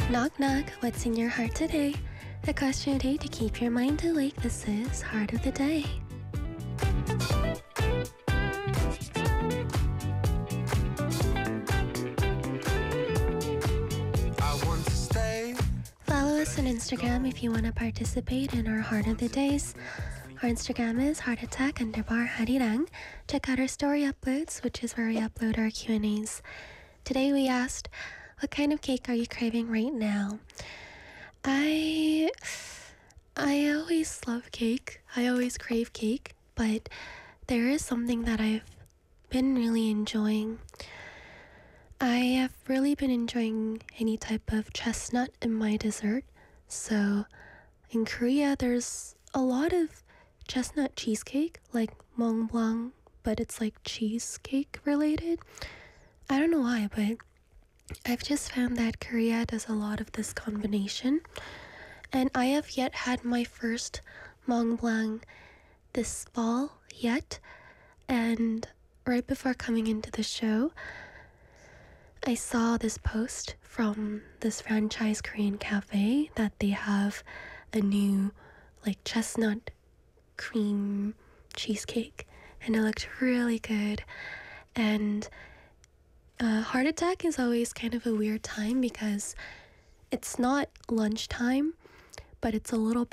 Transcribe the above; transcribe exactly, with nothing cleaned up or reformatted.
Knock knock, what's in your heart today? A question a day to keep your mind awake. This is Heart of the Day. I want to stay. Follow us on Instagram if you want to participate in our Heart of the Days. Our Instagram is heart attack underbar harirang. Check out our story uploads, which is where we upload our Q and A's. Today we asked, what kind of cake are you craving right now? I I always love cake. I always crave cake, but there is something that I've been really enjoying. I have really been enjoying any type of chestnut in my dessert. So in Korea, there's a lot of chestnut cheesecake, like Mont Blanc, but it's like cheesecake related. I don't know why, but I've just found that Korea does a lot of this combination. And I have yet had my first Mont Blanc this fall yet. And right before coming into the show, I saw this post from this franchise Korean cafe that they have a new like chestnut cream cheesecake, and it looked really good. And uh, heart attack is always kind of a weird time because it's not lunchtime, but it's a little